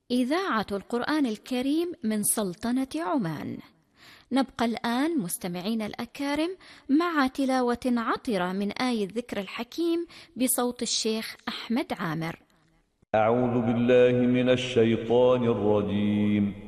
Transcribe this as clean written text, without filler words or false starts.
إذاعة القرآن الكريم من سلطنة عمان. نبقى الآن مستمعين الأكارم مع تلاوة عطرة من آية الذكر الحكيم بصوت الشيخ أحمد عامر. أعوذ بالله من الشيطان الرجيم.